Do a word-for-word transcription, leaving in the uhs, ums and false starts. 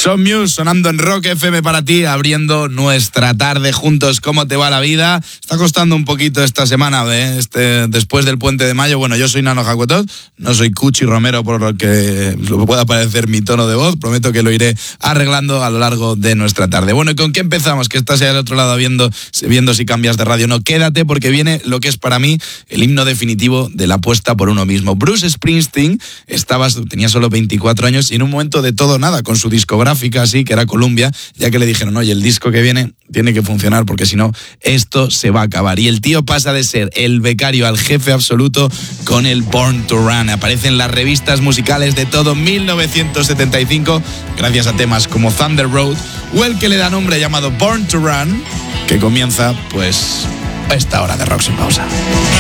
Son Muse sonando en Rock F M para ti, abriendo nuestra tarde juntos. ¿Cómo te va la vida? Está costando un poquito esta semana, ¿eh? este, después del puente de mayo. Bueno, yo soy Nano Jacotot, no soy Cuchi Romero, por lo que pueda parecer mi tono de voz. Prometo que lo iré arreglando a lo largo de nuestra tarde. Bueno, ¿y con qué empezamos? Que estás ahí al otro lado viendo, viendo si cambias de radio. No, quédate porque viene lo que es para mí el himno definitivo de la apuesta por uno mismo. Bruce Springsteen estaba, tenía solo veinticuatro años y en un momento de todo nada con su discográfica así, que era Columbia, ya que le dijeron, oye, el disco que viene tiene que funcionar porque si no, esto se va a acabar. Y el tío pasa de ser el becario al jefe absoluto con el Born to Run. Aparece en las revistas musicales de todo mil novecientos setenta y cinco gracias a temas como Thunder Road o el que le da nombre llamado Born to Run, que comienza pues a esta hora de Rock Sin Pausa.